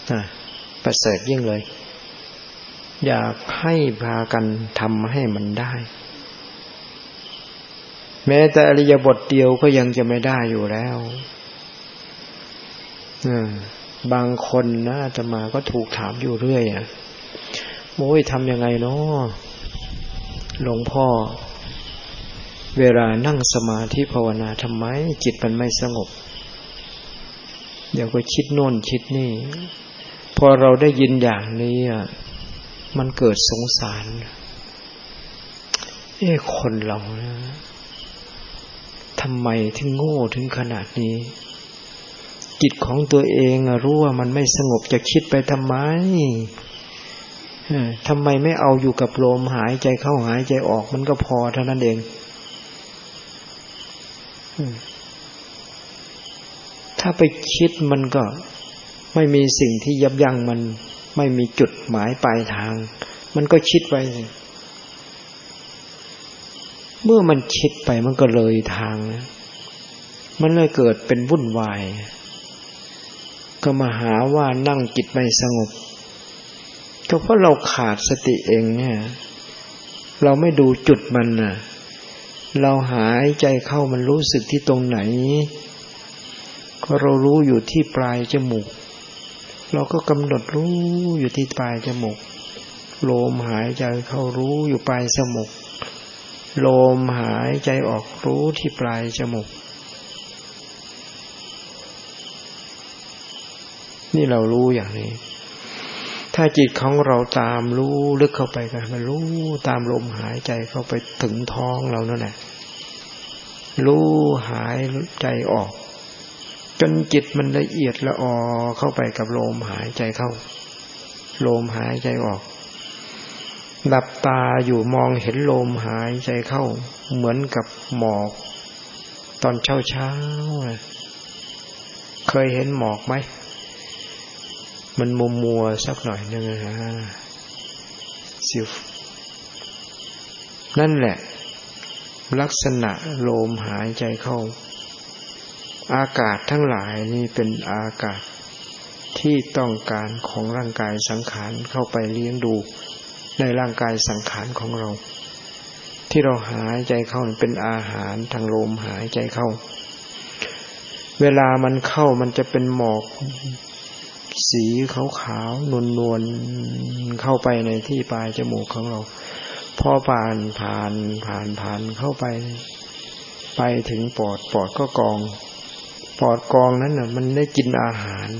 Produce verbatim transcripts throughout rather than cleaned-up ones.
นะประเสริฐยิ่งเลยอยากให้พากันทำให้มันได้แม้แต่อริยบทเดียวก็ยังจะไม่ได้อยู่แล้วบางคนนะอาตมาก็ถูกถามอยู่เรื่อยอ่ะโอ้ยทำยังไงเนาะหลวงพ่อเวลานั่งสมาธิภาวนาทำไมจิตมันไม่สงบเดี๋ยวก็คิดโน่นคิดนี่พอเราได้ยินอย่างนี้อ่ะมันเกิดสงสารเอ้คนเรานะทำไมถึงโง่ถึงขนาดนี้จิตของตัวเองรู้ว่ามันไม่สงบจะคิดไปทำไมทำไมไม่เอาอยู่กับลมหายใจเข้าหายใจออกมันก็พอเท่านั้นเองถ้าไปคิดมันก็ไม่มีสิ่งที่ยับยั้งมันไม่มีจุดหมายปลายทางมันก็คิดไปเมื่อมันคิดไปมันก็เลยทางมันเลยเกิดเป็นวุ่นวายก็มาหาว่านั่งจิตไม่สงบก็เพราะเราขาดสติเองเนี่ยเราไม่ดูจุดมันน่ะเราหายใจเข้ามันรู้สึกที่ตรงไหนก็เรารู้อยู่ที่ปลายจมูกเราก็กำหนดรู้อยู่ที่ปลายจมูกลมหายใจเข้ารู้อยู่ปลายจมูกลมหายใจออกรู้ที่ปลายจมูกนี่เรารู้อย่างนี้ถ้าจิตของเราตามรู้ลึกเข้าไปกันมันรู้ตามลมหายใจเข้าไปถึงท้องเรานั่นแหละรู้หายใจออกจนจิตมันละเอียดละออเข้าไปกับลมหายใจเข้าลมหายใจออกหลับตาอยู่มองเห็นลมหายใจเข้าเหมือนกับหมอกตอนเช้าๆเคยเห็นหมอกไหมมันมัวมัวสักหน่อยนึงนะสิวนั่นแหละลักษณะลมหายใจเข้าอากาศทั้งหลายนี่เป็นอากาศที่ต้องการของร่างกายสังขารเข้าไปเลี้ยงดูในร่างกายสังขารของเราที่เราหายใจเข้าเป็นอาหารทางลมหายใจเข้าเวลามันเข้ามันจะเป็นหมอกสีขาวๆนวลๆเข้าไปในที่ปลายจมูกของเราพอผ่านผ่านผ่านผ่านเข้าไปไปถึงปอดปอดก็กรองปอดกรองนั้นน่ะมันได้กินอาหาร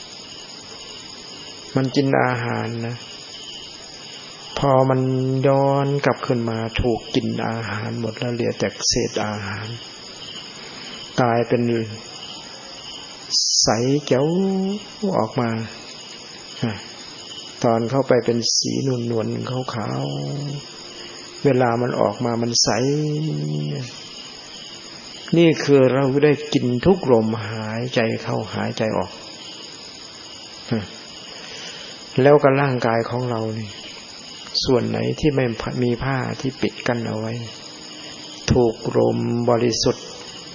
มันกินอาหารนะพอมันย้อนกลับขึ้นมาถูกกินอาหารหมดแล้วเหลือแต่เศษอาหารกลายเป็นใสแจ๋วออกมาตอนเข้าไปเป็นสีนวลๆขาวๆเวลามันออกมามันใสนี่คือเราได้กินทุกลมหายใจเข้าหายใจออกแล้วก็ร่างกายของเรานี่ส่วนไหนที่ไม่มีผ้าที่ปิดกั้นเอาไว้ถูกลมบริสุทธิ์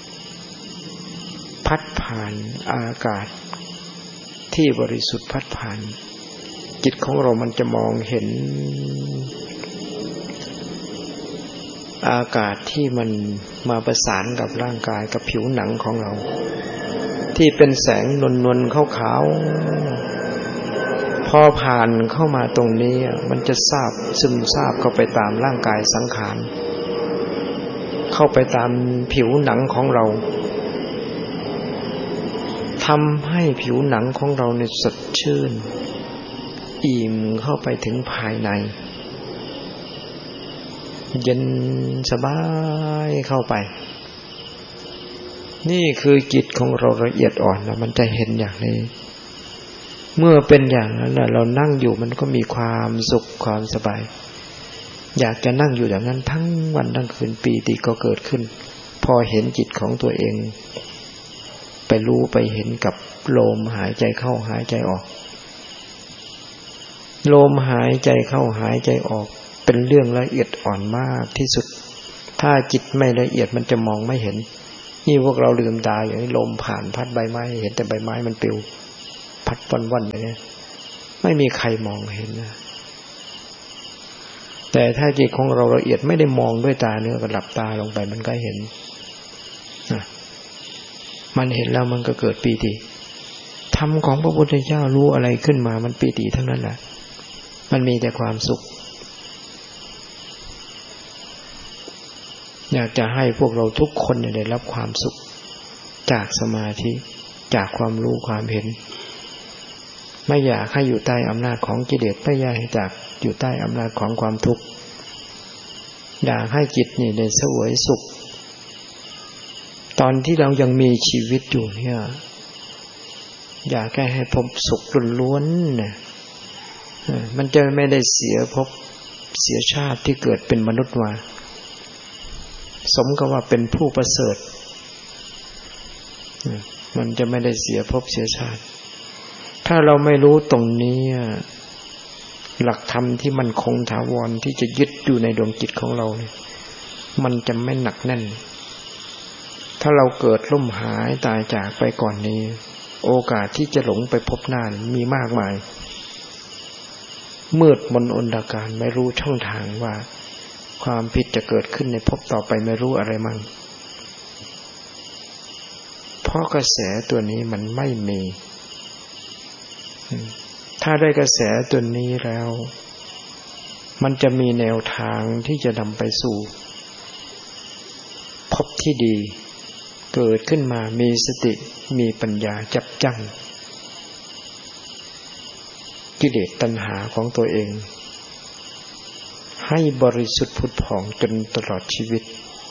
พัดผ่านอากาศที่บริสุทธิ์พัดผ่านจิตของเรามันจะมองเห็นอากาศที่มันมาประสานกับร่างกายกับผิวหนังของเราที่เป็นแสงนวลๆขาวๆพอผ่านเข้ามาตรงนี้มันจะซาบซึมซาบเข้าไปตามร่างกายสังขารเข้าไปตามผิวหนังของเราทำให้ผิวหนังของเราเนี่ยสดชื่นอิ่มเข้าไปถึงภายในเย็นสบายเข้าไปนี่คือจิตของเราละเอียดอ่อนนะมันจะเห็นอย่างนี้เมื่อเป็นอย่างนั้นเรานั่งอยู่มันก็มีความสุขความสบายอยากจะนั่งอยู่อย่างนั้นทั้งวันทั้งคืนปีติก็เกิดขึ้นพอเห็นจิตของตัวเองไปรู้ไปเห็นกับลมหายใจเข้าหายใจออกลมหายใจเข้าหายใจออกเป็นเรื่องละเอียดอ่อนมากที่สุดถ้าจิตไม่ละเอียดมันจะมองไม่เห็นนี่พวกเราลืมตาอย่างนี้ลมผ่านพัดใบไม้เห็นแต่ใบไม้มันปลิวพัดว่อนๆไปเนี่ยไม่มีใครมองเห็นนะแต่ถ้าจิตของเราละเอียดไม่ได้มองด้วยตาเนื้อก็หลับตาลงไปมันก็เห็นนะมันเห็นแล้วมันก็เกิดปีติธรรมของพระพุทธเจ้ารู้อะไรขึ้นมามันปีติทั้งนั้นแหละมันมีแต่ความสุขอยากจะให้พวกเราทุกคนได้รับความสุขจากสมาธิจากความรู้ความเห็นไม่อยากให้อยู่ใต้อำนาจของกิเลสไม่อยากให้จากอยู่ใต้อำนาจของความทุกข์อยากให้จิตนี่ได้เสวยสุขตอนที่เรายังมีชีวิตอยู่เนี่ยอยากแค่ให้พบสุขล้วนๆเนี่ยมันจะไม่ได้เสียภพเสียชาติที่เกิดเป็นมนุษย์มาสมกับว่าเป็นผู้ประเสริฐมันจะไม่ได้เสียภพเสียชาติถ้าเราไม่รู้ตรงนี้หลักธรรมที่มันคงถาวรที่จะยึดอยู่ในดวงจิตของเราเนี่ยมันจะไม่หนักแน่นถ้าเราเกิดล่มหายตายจากไปก่อนนี้โอกาสที่จะหลงไปพบหน้ามีมากมายมืดมนอนตการไม่รู้ช่องทางว่าความผิดจะเกิดขึ้นในภพต่อไปไม่รู้อะไรมั่งเพราะกระแสตัวนี้มันไม่มีถ้าได้กระแสตัวนี้แล้วมันจะมีแนวทางที่จะนำไปสู่ภพที่ดีเกิดขึ้นมามีสติมีปัญญาจับจั้งกิเลสตัณหาของตัวเองให้บริสุทธิ์ผุดผ่องจนตลอดชีวิต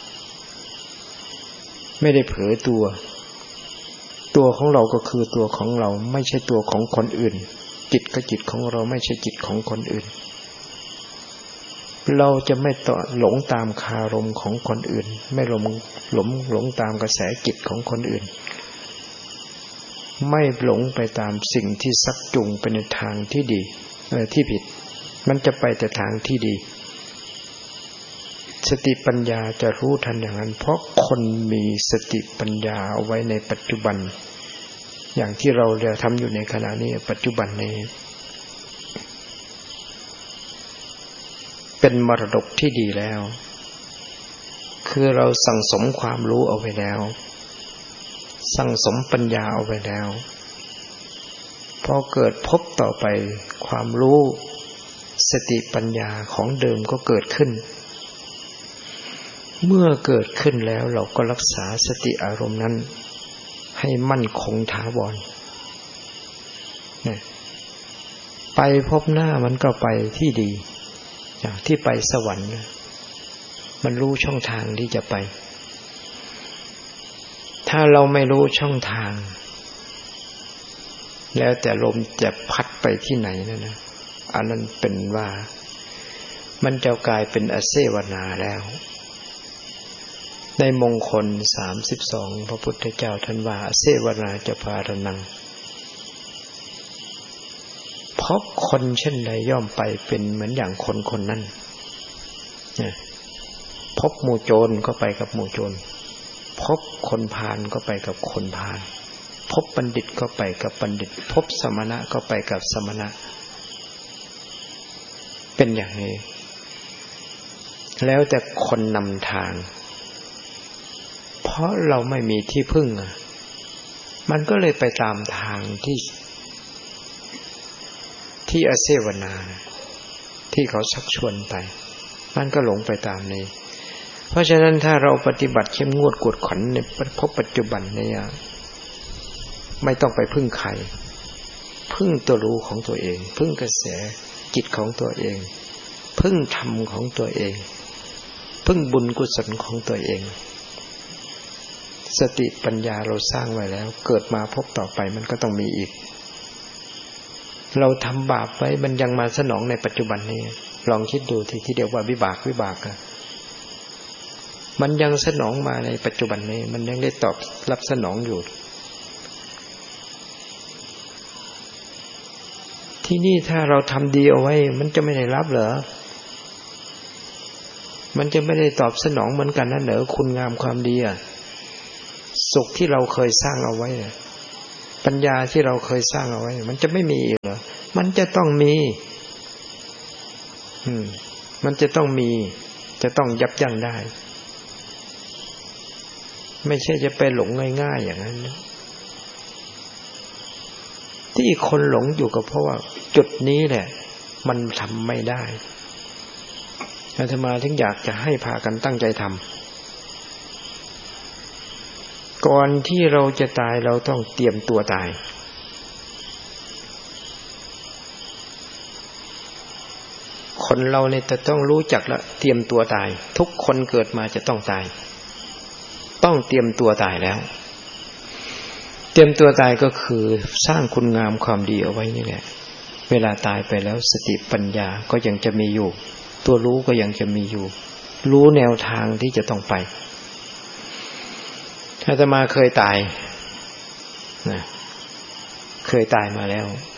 ไม่ได้เผลอตัวตัวของเราก็คือตัวของเราไม่ใช่ตัวของคนอื่นจิตก็จิตของเราไม่ใช่จิตของคนอื่นเราจะไม่ต่อหลงตามคารมของคนอื่นไม่หลงหลงหลงตามกระแสจิตของคนอื่นไม่หลงไปตามสิ่งที่ชักจูงไปในทางที่ดีเออที่ผิดมันจะไปแต่ทางที่ดีสติปัญญาจะรู้ทันอย่างนั้นเพราะคนมีสติปัญญาเอาไว้ในปัจจุบันอย่างที่เราเรียนทำอยู่ในขณะนี้ปัจจุบันนี้เป็นมรดกที่ดีแล้วคือเราสั่งสมความรู้เอาไว้แล้วสั่งสมปัญญาเอาไว้แล้วพอเกิดพบต่อไปความรู้สติปัญญาของเดิมก็เกิดขึ้นเมื่อเกิดขึ้นแล้วเราก็รักษาสติอารมณ์นั้นให้มั่นคงถาวรเนี่ยไปพบหน้ามันก็ไปที่ดีอย่างที่ไปสวรรค์มันรู้ช่องทางที่จะไปถ้าเราไม่รู้ช่องทางแล้วแต่ลมจะพัดไปที่ไหนนั่นนะอันนั้นเป็นว่ามันจะกลายเป็นอเสวนาแล้วในมงคลสามสิบสองพระพุทธเจ้าท่านว่าอเสวนาจะพารนังพบคนเช่นใดย่อมไปเป็นเหมือนอย่างคนคนนั้นพบหมู่โจรก็ไปกับหมู่โจรพบคนพาลก็ไปกับคนพาลพบบัณฑิตก็ไปกับบัณฑิตพบสมณะก็ไปกับสมณะเป็นอย่างนี้แล้วแต่คนนำทางเพราะเราไม่มีที่พึ่งมันก็เลยไปตามทางที่ที่อเสวนาที่เขาชักชวนไปมันก็หลงไปตามนี้เพราะฉะนั้นถ้าเราปฏิบัติเข้มงวดกวดขันในพบปัจจุบันเนี่ยไม่ต้องไปพึ่งใครพึ่งตัวรู้ของตัวเองพึ่งกระแสจิตของตัวเองพึ่งธรรมของตัวเองพึ่งบุญกุศลของตัวเองสติปัญญาเราสร้างไว้แล้วเกิดมาพบต่อไปมันก็ต้องมีอีกเราทำบาปไว้มันยังมาสนองในปัจจุบันนี้ลองคิดดูที่ที่เรียกว่าวิบากวิบากอะมันยังสนองมาในปัจจุบันนี้มันยังได้ตอบรับสนองอยู่ที่นี่ถ้าเราทำดีเอาไว้มันจะไม่ได้รับเหรอมันจะไม่ได้ตอบสนองเหมือนกันนั่นเหรอคุณงามความดีอะสุขที่เราเคยสร้างเอาไว้ปัญญาที่เราเคยสร้างเอาไว้มันจะไม่มีอีกเหรอมันจะต้องมีอืมมันจะต้องมีจะต้องยับยั้งได้ไม่ใช่จะไปหลงง่ายๆอย่างนั้นนะที่คนหลงอยู่ก็เพราะว่าจุดนี้แหละมันทำไม่ได้อาตมาถึงอยากจะให้พากันตั้งใจทำก่อนที่เราจะตายเราต้องเตรียมตัวตายคนเราเนี่ยจะต้องรู้จักละเตรียมตัวตายทุกคนเกิดมาจะต้องตายต้องเตรียมตัวตายแล้วเตรียมตัวตายก็คือสร้างคุณงามความดีเอาไว้นี่แหละเวลาตายไปแล้วสติปัญญาก็ยังจะมีอยู่ตัวรู้ก็ยังจะมีอยู่รู้แนวทางที่จะต้องไปอาตมาเคยตายนะเคยตายมาแล้ว